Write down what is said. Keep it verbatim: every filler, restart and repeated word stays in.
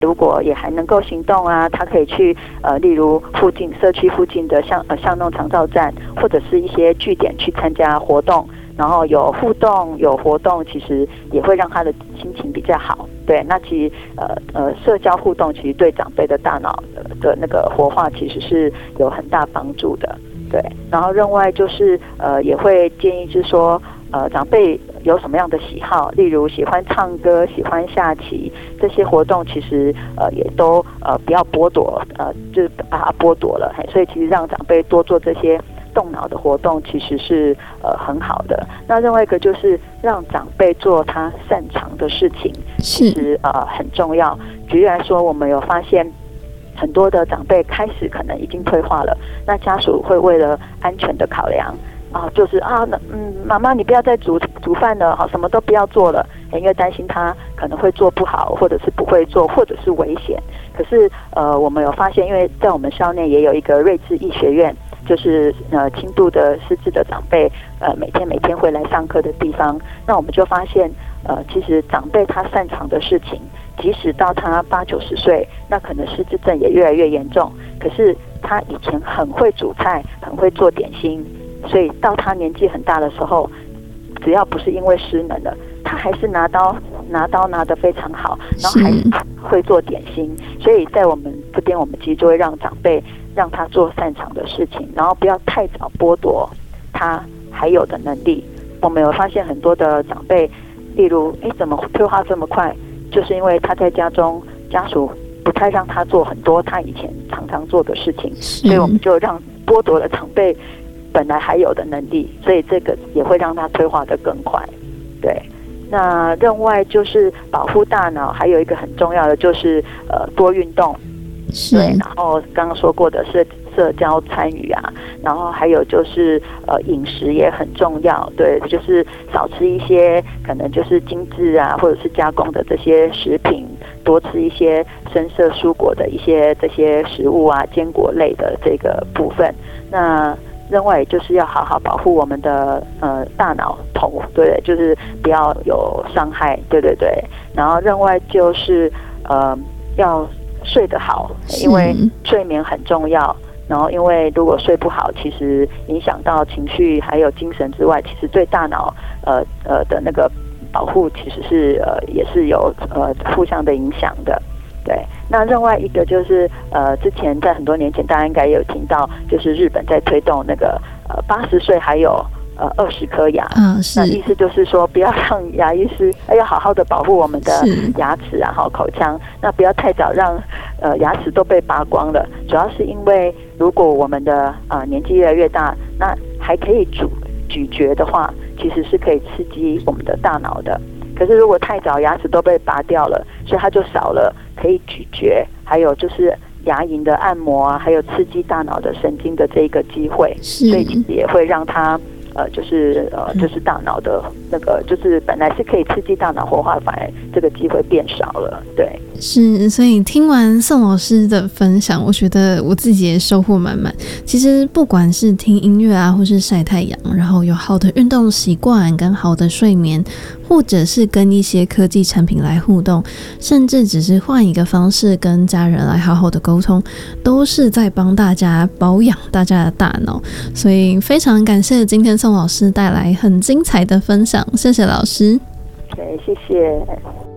如果也还能够行动啊，他可以去呃，例如附近社区附近的巷呃巷弄长照站，或者是一些据点去参加活动，然后有互动有活动，其实也会让他的心情比较好。对，那其实呃呃社交互动其实对长辈的大脑的的那个活化其实是有很大帮助的。对，然后另外就是呃也会建议就是说呃长辈有什么样的喜好，例如喜欢唱歌、喜欢下棋，这些活动其实呃也都呃不要剥夺，呃就是把它剥夺了。所以其实让长辈多做这些动脑的活动其实是呃很好的。那另外一个就是让长辈做他擅长的事情，其实呃很重要。举例来说，我们有发现很多的长辈开始可能已经退化了，那家属会为了安全的考量啊，就是啊，嗯，妈妈你不要再煮煮饭了，好，什么都不要做了，因为担心他可能会做不好，或者是不会做，或者是危险。可是呃，我们有发现，因为在我们校内也有一个瑞智医学院，就是呃轻度的失智的长辈，呃每天每天会来上课的地方。那我们就发现，呃，其实长辈他擅长的事情，即使到他八九十岁，那可能失智症也越来越严重，可是他以前很会煮菜，很会做点心。所以到他年纪很大的时候，只要不是因为失能了，他还是拿刀拿刀拿得非常好，然后还是会做点心。所以在我们这边，我们其实就会让长辈让他做擅长的事情，然后不要太早剥夺他还有的能力。我们有发现很多的长辈，例如哎怎么退化这么快，就是因为他在家中家属不太让他做很多他以前常常做的事情，所以我们就让剥夺了长辈本来还有的能力，所以这个也会让它退化得更快。对，那另外就是保护大脑，还有一个很重要的就是呃多运动。对，然后刚刚说过的社社交参与啊，然后还有就是呃饮食也很重要。对，就是少吃一些可能就是精致啊或者是加工的这些食品，多吃一些深色蔬果的一些这些食物啊，坚果类的这个部分。那另外就是要好好保护我们的呃大脑头，对，就是不要有伤害，对对对。然后另外就是呃要睡得好，因为睡眠很重要。然后因为如果睡不好，其实影响到情绪还有精神之外，其实对大脑呃呃的那个保护其实是呃也是有呃互相的影响的。对，那另外一个就是呃，之前在很多年前，大家应该也有听到，就是日本在推动那个呃八十岁还有呃二十颗牙， 嗯，是， 那意思就是说，不要让牙医师要好好的保护我们的牙齿啊，好口腔，那不要太早让呃牙齿都被拔光了。主要是因为如果我们的啊、呃、年纪越来越大，那还可以咀咀嚼的话，其实是可以刺激我们的大脑的。可是如果太早牙齿都被拔掉了，所以它就少了可以咀嚼，还有就是牙龈的按摩啊，还有刺激大脑的神经的这一个机会，所以其实也会让它呃，就是呃，就是大脑的那个，就是本来是可以刺激大脑活化，反而这个机会变少了。对， 是，所以听完宋老师的分享，我觉得我自己也收获满满。其实不管是听音乐啊，或是晒太阳，然后有好的运动习惯跟好的睡眠，或者是跟一些科技产品来互动，甚至只是换一个方式跟家人来好好的沟通，都是在帮大家保养大家的大脑。所以非常感谢今天宋老师带来很精彩的分享，谢谢老师。 OK， 谢谢。